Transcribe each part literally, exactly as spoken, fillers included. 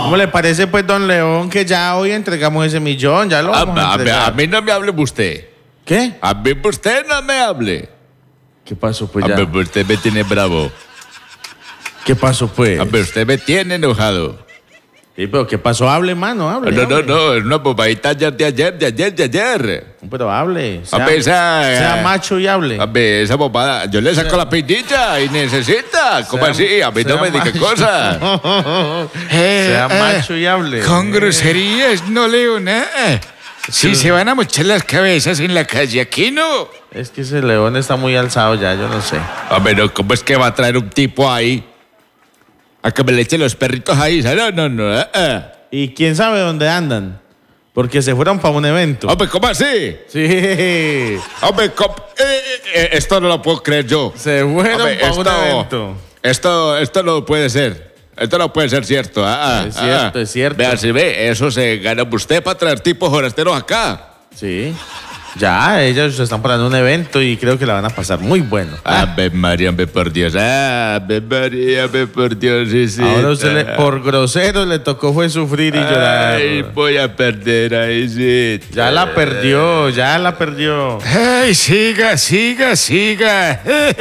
¿Cómo le parece, pues, don León, que ya hoy entregamos ese millón? Ya lo A, vamos a a- entregar. a mí no me hable usted. ¿Qué? A mí usted no me hable. ¿Qué pasó, pues, A ya? mí usted me tiene bravo. ¿Qué pasó, pues? A mí usted me tiene enojado. Sí, pero ¿qué pasó? Hable, mano, hable. No, no, hable. no, es una bobadita ayer de ayer, de ayer, de ayer. Pero hable. Sea, A pesar- sea macho y hable. A ver, esa bobada, yo le saco la pinilla y necesita. ¿Cómo Sea- así? A mí no sea me diga macho. cosas. Sea macho y hable. Con groserías no leo nada. Si se van a mochar las cabezas en la calle, aquí no. Es que ese león está muy alzado ya, yo no sé. A ver, no, ¿cómo es que va a traer un tipo ahí? A que me le eche los perritos ahí. No, no, no. eh, eh. ¿Y quién sabe dónde andan? Porque se fueron para un evento. Hombre, ¿cómo así? Sí. Hombre, ¿cómo? Eh, eh, eh, esto no lo puedo creer yo. Se fueron Hombre, para un esto, evento. esto, esto no puede ser. Esto no puede ser cierto. ah, ah, Es cierto, ah. es cierto. Vea, si ve, eso se gana usted para traer tipos forasteros acá. Sí. Ya, ellos están parando un evento y creo que la van a pasar muy bueno. Ave María, ave por Dios. Ave María, ave por Dios. Sí, sí. Ahora usted le- por grosero le tocó fue sufrir y llorar. Ay, voy a perder ahí, sí. Ya la perdió, ya la perdió. Ay, siga, siga, siga.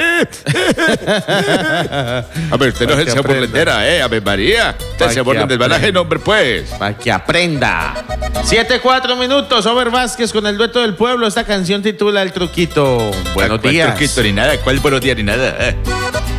A ver, usted no Pa' es que el aprenda. burlendera, ¿eh? Ave María. Usted Pa' se que burla del balaje, aprenda. no, hombre, pues. Para que aprenda. siete cuatro minutos, Over Vázquez con el dueto del pueblo. Esta canción titula El Truquito. Buenos ¿Cuál días. truquito ni nada? ¿Cuál buenos días ni nada? eh?